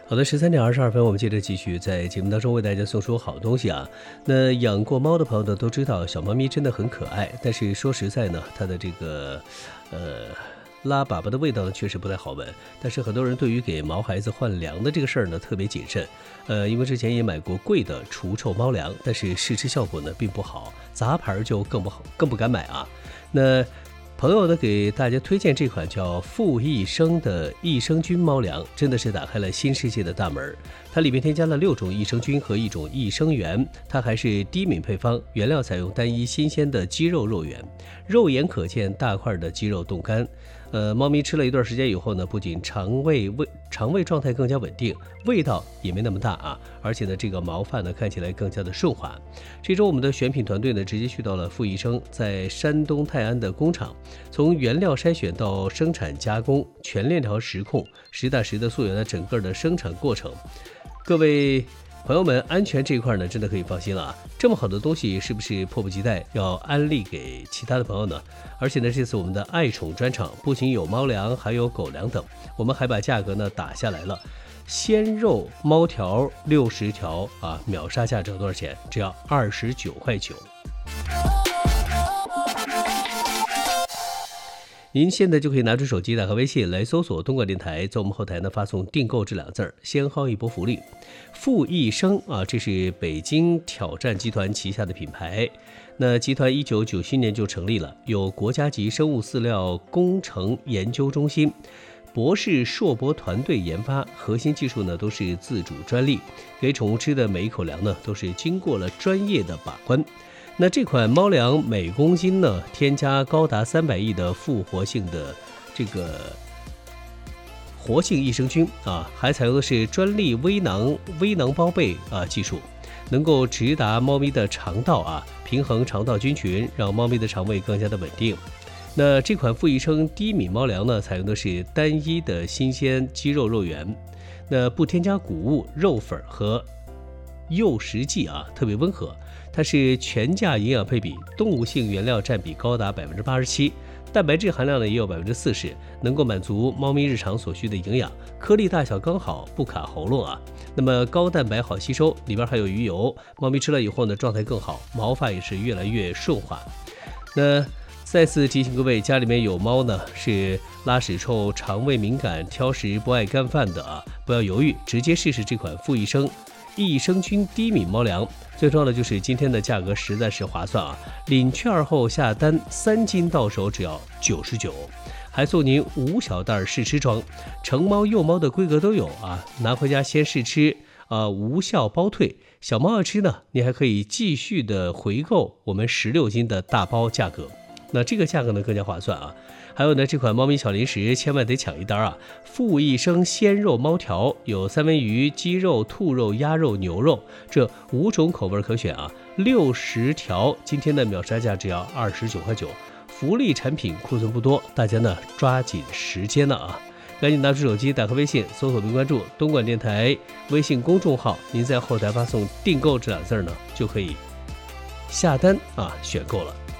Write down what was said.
好的，13点22分，我们接着继续在节目当中为大家送出好东西啊。那养过猫的朋友呢都知道，小猫咪真的很可爱，但是说实在呢，它的这个拉粑粑的味道呢确实不太好闻。但是很多人对于给毛孩子换粮的这个事儿呢特别谨慎，因为之前也买过贵的除臭猫粮，但是试吃效果呢并不好，杂牌就更不好，更不敢买啊。那朋友呢给大家推荐这款叫富益生的益生菌猫粮，真的是打开了新世界的大门。它里面添加了6种益生菌和1种益生元，它还是低敏配方，原料采用单一新鲜的鸡肉肉源，肉眼可见大块的鸡肉冻干。猫咪吃了一段时间以后呢，不仅肠胃状态更加稳定，味道也没那么大啊，而且呢，这个毛发呢看起来更加的顺滑。这周我们的选品团队呢直接去到了富益生在山东泰安的工厂，从原料筛选到生产加工，全链条实控，实打实的溯源了整个的生产过程。各位朋友们，安全这一块呢，真的可以放心了啊！这么好的东西，是不是迫不及待要安利给其他的朋友呢？而且呢，这次我们的爱宠专场不仅有猫粮，还有狗粮等，我们还把价格呢打下来了。鲜肉猫条60条啊，秒杀价值多少钱？只要29.9块。您现在就可以拿出手机，打开微信来搜索东莞电台，在我们后台呢发送订购这2个字，先薅一波福利。富益生啊，这是北京挑战集团旗下的品牌。那集团1997年就成立了，有国家级生物饲料工程研究中心，博士硕博团队研发，核心技术呢都是自主专利，给宠物吃的每一口粮呢都是经过了专业的把关。那这款猫粮每公斤呢添加高达300亿的复活性的这个活性益生菌啊，还采用的是专利微囊包被技术，能够直达猫咪的肠道啊，平衡肠道菌群，让猫咪的肠胃更加的稳定。那这款富益生低敏猫粮呢，采用的是单一的新鲜鸡肉肉源，那不添加谷物、肉粉和诱食剂啊，特别温和。它是全价营养配比，动物性原料占比高达87%，蛋白质含量呢也有40%，能够满足猫咪日常所需的营养，颗粒大小刚好，不卡喉咙啊。那么高蛋白好吸收，里边还有鱼油，猫咪吃了以后呢，状态更好，毛发也是越来越顺滑。那再次提醒各位，家里面有猫呢，是拉屎臭、肠胃敏感、挑食、不爱干饭的啊，不要犹豫，直接试试这款富益生益生菌低敏猫粮。最重要的就是今天的价格实在是划算啊！领券后下单3斤到手只要99，还送您5小袋试吃装，成猫幼猫的规格都有啊！拿回家先试吃无效包退。小猫要吃呢，你还可以继续的回购我们16斤的大包价格。那这个价格呢更加划算啊！还有呢，这款猫咪小零食千万得抢一单啊！富益生鲜肉猫条有三文鱼、鸡肉、兔肉、鸭肉、牛肉这5种口味可选啊，60条，今天的秒杀价只要29.9块。福利产品库存不多，大家呢抓紧时间了啊！赶紧拿出手机，打开微信，搜索并关注东莞电台微信公众号，您在后台发送订购这2个字呢，就可以下单啊，选购了。